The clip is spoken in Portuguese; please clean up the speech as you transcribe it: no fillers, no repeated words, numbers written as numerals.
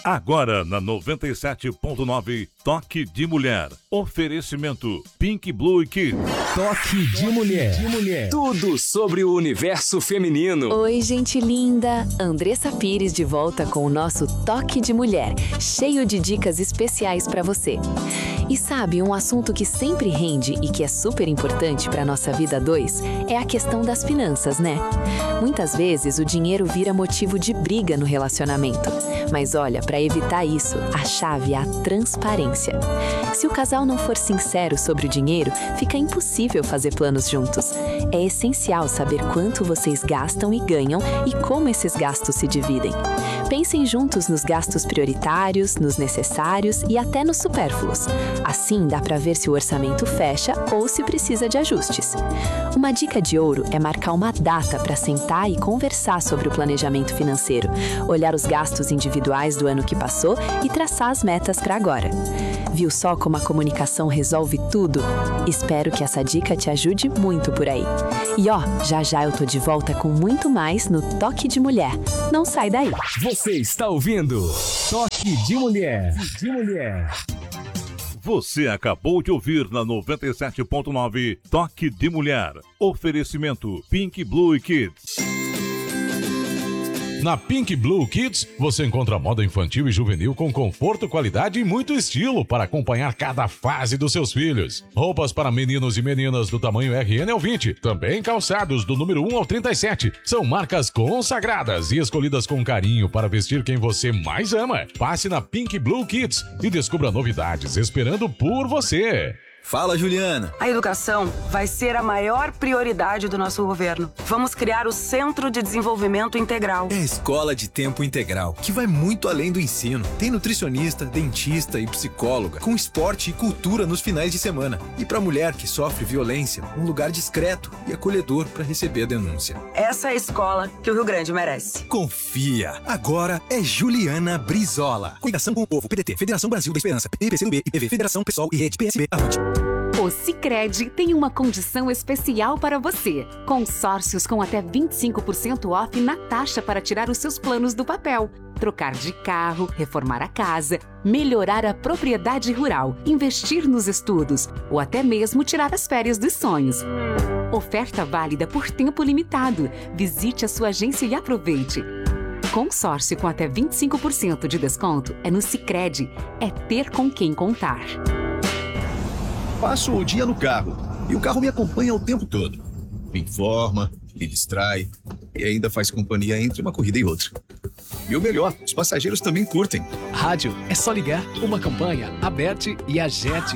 Agora na 97.9, Toque de Mulher. Oferecimento Pink Blue Kids. Toque de Mulher. Tudo sobre o universo feminino. Oi, gente linda. Andressa Pires de volta com o nosso Toque de Mulher, cheio de dicas especiais para você. E sabe, um assunto que sempre rende e que é super importante para nossa vida a dois é a questão das finanças, né? Muitas vezes o dinheiro vira motivo de briga no relacionamento. Mas olha, para evitar isso, a chave é a transparência. Se o casal não for sincero sobre o dinheiro, fica impossível fazer planos juntos. É essencial saber quanto vocês gastam e ganham e como esses gastos se dividem. Pensem juntos nos gastos prioritários, nos necessários e até nos supérfluos. Assim, dá para ver se o orçamento fecha ou se precisa de ajustes. Uma dica de ouro é marcar uma data para sentar e conversar sobre o planejamento financeiro, olhar os gastos individuais do ano que passou e traçar as metas para agora. Viu só como a comunicação resolve tudo? Espero que essa dica te ajude muito por aí. E ó, já eu tô de volta com muito mais no Toque de Mulher. Não sai daí. Você está ouvindo Toque de Mulher. Você acabou de ouvir na 97.9, Toque de Mulher. Oferecimento Pink Blue Kids. Na Pink Blue Kids, você encontra moda infantil e juvenil com conforto, qualidade e muito estilo para acompanhar cada fase dos seus filhos. Roupas para meninos e meninas do tamanho RN ao 20, também calçados do número 1 ao 37. São marcas consagradas e escolhidas com carinho para vestir quem você mais ama. Passe na Pink Blue Kids e descubra novidades esperando por você. Fala, Juliana. A educação vai ser a maior prioridade do nosso governo. Vamos criar o Centro de Desenvolvimento Integral. É a escola de tempo integral, que vai muito além do ensino. Tem nutricionista, dentista e psicóloga, com esporte e cultura nos finais de semana. E para mulher que sofre violência, um lugar discreto e acolhedor para receber a denúncia. Essa é a escola que o Rio Grande merece. Confia. Agora é Juliana Brizola. Coligação com o Povo, PDT, Federação Brasil da Esperança, PCdoB, IPV, Federação PSOL e Rede PSB, Avante. O Sicredi tem uma condição especial para você. Consórcios com até 25% off na taxa para tirar os seus planos do papel. Trocar de carro, reformar a casa, melhorar a propriedade rural, investir nos estudos ou até mesmo tirar as férias dos sonhos. Oferta válida por tempo limitado. Visite a sua agência e aproveite. Consórcio com até 25% de desconto é no Sicredi. É ter com quem contar. Passo o dia no carro e o carro me acompanha o tempo todo. Me informa, me distrai e ainda faz companhia entre uma corrida e outra. E o melhor, os passageiros também curtem. Rádio é só ligar, uma campanha, Aberte e Agete.